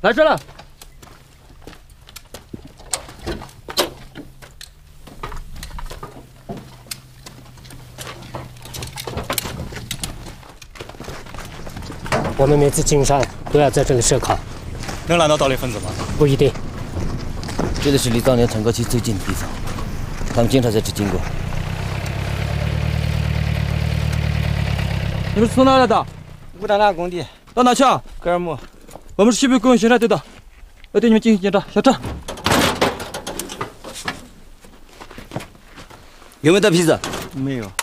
来车了。 我们每次进山都要在这里设卡， 能拦到盗猎分子吗？ 不一定。 这里是离当年陈高旗最近的地方，他们经常在这经过。 你们是从哪来的？ 武大拿工地。 到哪去啊？ 格尔木。 我们是西北公园巡查队的，要对你们进行检查。小郑， 有没有带皮子？ 没有。